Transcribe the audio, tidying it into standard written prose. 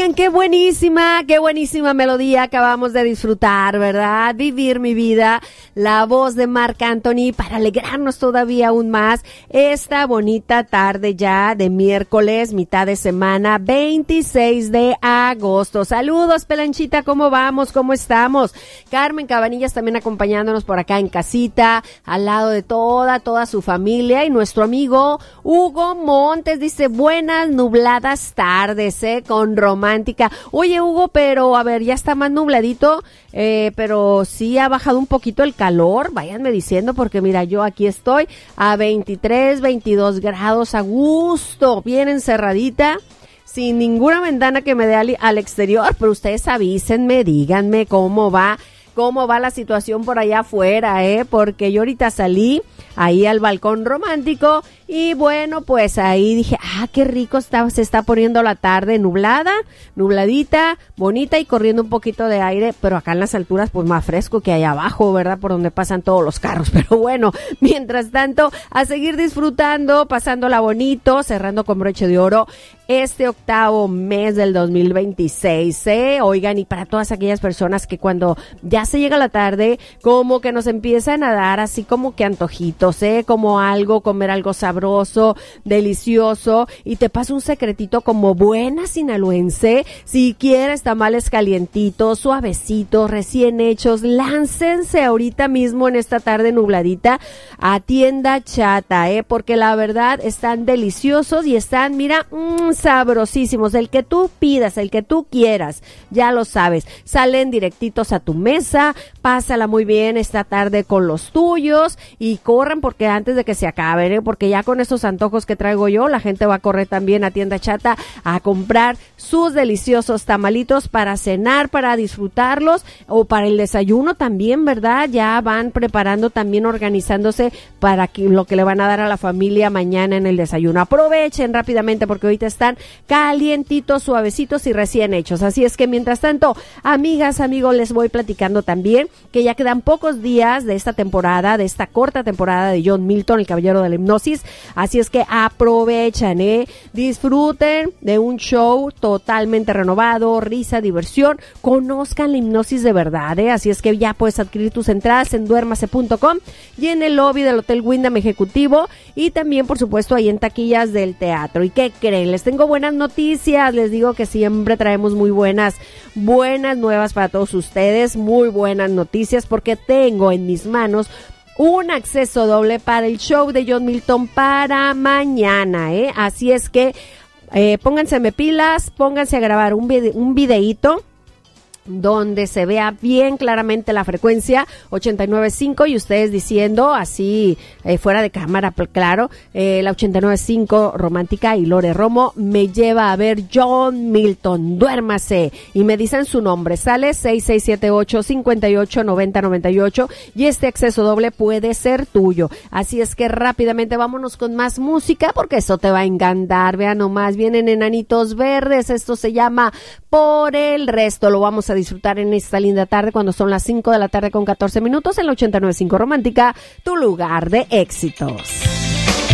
Oigan, qué buenísima melodía acabamos de disfrutar, ¿verdad? Vivir mi vida, la voz de Marc Anthony para alegrarnos todavía aún más esta bonita tarde ya de miércoles, mitad de semana, 26 de agosto. Saludos, Pelanchita, ¿cómo vamos? ¿Cómo estamos? Carmen Cabanillas también acompañándonos por acá en casita, al lado de toda su familia, y nuestro amigo Hugo Montes dice, buenas nubladas tardes, con romántica. Oye, Hugo, pero a ver, ya está más nubladito, pero sí ha bajado un poquito el calor, váyanme diciendo, porque mira, yo aquí estoy a 23, 22 grados a gusto, bien encerradita, sin ninguna ventana que me dé al exterior, pero ustedes avísenme, díganme cómo va la situación por allá afuera, porque yo ahorita salí ahí al balcón romántico y bueno, pues ahí dije, qué rico se está poniendo la tarde, nubladita, bonita y corriendo un poquito de aire, pero acá en las alturas pues más fresco que allá abajo, ¿verdad? Por donde pasan todos los carros, pero bueno, mientras tanto, a seguir disfrutando, pasándola bonito, cerrando con broche de oro este octavo mes del 2026, Oigan, y para todas aquellas personas que cuando ya se llega la tarde, como que nos empiezan a dar así como que antojitos, como comer algo sabroso, delicioso, y te paso un secretito como buena sinaloense, si quieres tamales calientitos, suavecitos, recién hechos, láncense ahorita mismo en esta tarde nubladita a Tienda Chata, porque la verdad están deliciosos y están, mira, sabrosísimos, el que tú pidas, el que tú quieras, ya lo sabes, salen directitos a tu mesa, pásala muy bien esta tarde con los tuyos y corran porque antes de que se acaben, porque ya con esos antojos que traigo yo, la gente va a correr también a Tienda Chata a comprar sus deliciosos tamalitos para cenar, para disfrutarlos o para el desayuno también, ¿verdad? Ya van preparando también, organizándose para lo que le van a dar a la familia mañana en el desayuno. Aprovechen rápidamente porque ahorita están calientitos, suavecitos y recién hechos. Así es que mientras tanto, amigas, amigos, les voy platicando también que ya quedan pocos días de esta temporada, de esta corta temporada de John Milton, el caballero de la hipnosis. Así es que aprovechen, disfruten de un show totalmente renovado, risa, diversión, conozcan la hipnosis de verdad, Así es que ya puedes adquirir tus entradas en duermase.com y en el lobby del Hotel Wyndham Ejecutivo y también, por supuesto, ahí en taquillas del teatro. ¿Y qué creen? Les tengo buenas noticias, les digo que siempre traemos muy buenas nuevas para todos ustedes, muy buenas noticias porque tengo en mis manos un acceso doble para el show de John Milton para mañana, Así es que pónganse pilas, pónganse a grabar un videíto donde se vea bien claramente la frecuencia 89.5 y ustedes diciendo así fuera de cámara, claro, la 89.5 romántica y Lore Romo me lleva a ver John Milton, duérmase, y me dicen su nombre, sale 6678-589098 y este acceso doble puede ser tuyo, así es que rápidamente vámonos con más música porque eso te va a encantar, vean nomás, vienen Enanitos Verdes, esto se llama Por el Resto, lo vamos a disfrutar en esta linda tarde cuando son las 5 de la tarde con 14 minutos en la 89.5 Romántica, tu lugar de éxitos.